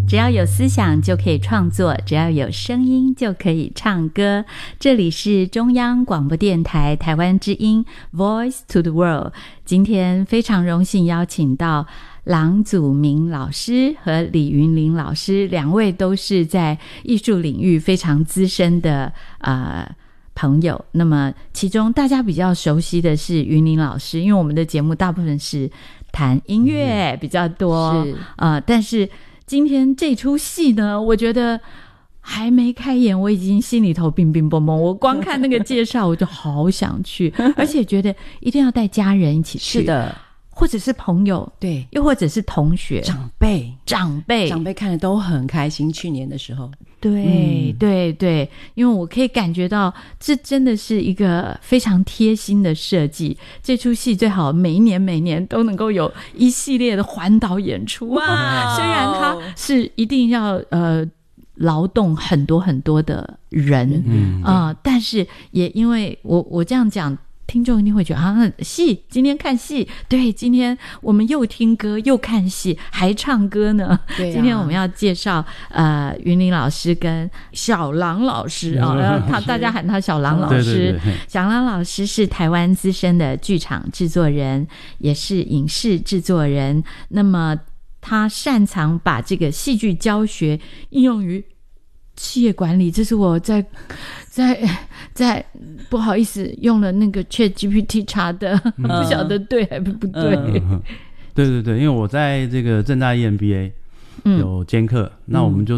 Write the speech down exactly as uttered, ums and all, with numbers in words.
只要有思想就可以创作，只要有声音就可以唱歌。这里是中央广播电台台湾之音 Voice to the World。 今天非常荣幸邀请到郎祖珉老师和李云林老师，两位都是在艺术领域非常资深的呃朋友。那么其中大家比较熟悉的是云林老师，因为我们的节目大部分是谈音乐比较多，是呃，但是今天这出戏呢，我觉得还没开演，我已经心里头冰冰蹦蹦。我光看那个介绍，我就好想去，而且觉得一定要带家人一起去。 是的， 或者是朋友， 对， 又或者是同学、 长辈、 长辈、 长辈看的都很开心。去年的时候， 对、嗯、对对，因为我可以感觉到，这真的是一个非常贴心的设计。这出戏最好每一年每年都能够有一系列的环岛演出啊！虽然它是一定要呃劳动很多很多的人，嗯啊、呃，但是也因为我我这样讲，听众一定会觉得啊，戏今天看戏，对，今天我们又听歌又看戏还唱歌呢。对、啊，今天我们要介绍呃云林老师跟小郎老师啊，他大家喊他小郎老师。对对对，小郎老师是台湾资深的剧场制作人，也是影视制作人。那么他擅长把这个戏剧教学应用于企业管理，这是我在在在不好意思用了那个 Chat G P T 查的，嗯、不晓得对还是不对、 嗯、对对对，因为我在这个政大 E M B A 有兼课、嗯、那我们就